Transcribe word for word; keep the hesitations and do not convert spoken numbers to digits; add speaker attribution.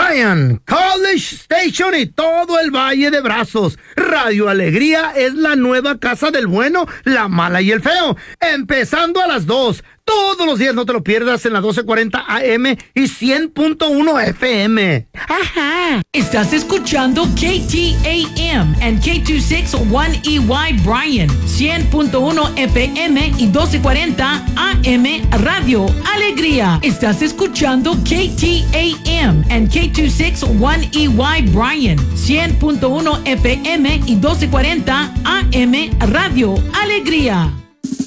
Speaker 1: Bryan, College Station y todo el Valle de Brazos. Radio Alegría es la nueva casa del bueno, la mala y el feo. Empezando a las dos. Todos los días, no te lo pierdas, en la doce cuarenta A M y cien punto uno F M.
Speaker 2: Ajá. Estás escuchando K T A M and K dos sesenta y uno E Y Bryan, cien punto uno F M y doce cuarenta A M Radio Alegría. Estás escuchando K T A M and K dos sesenta y uno E Y Bryan, cien punto uno F M y doce cuarenta A M Radio Alegría.